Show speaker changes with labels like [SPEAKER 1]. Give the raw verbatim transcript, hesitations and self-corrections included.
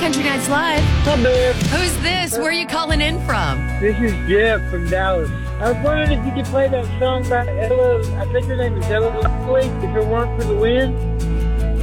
[SPEAKER 1] Country Nights Live.
[SPEAKER 2] Hi, babe.
[SPEAKER 1] Who's this? Where are you calling in from?
[SPEAKER 2] This is Jeff from Dallas. I was wondering if you could play that song by Ella, I think her name is Ella Lovely, If It Weren't for the Wind.